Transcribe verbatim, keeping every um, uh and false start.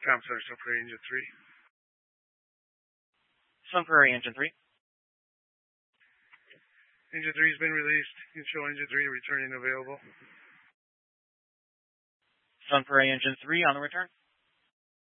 Tom Center, Sun Prairie Engine three. Sun Prairie Engine three. Engine three has been released. You can show Engine three returning available. Sun Prairie Engine three on the return.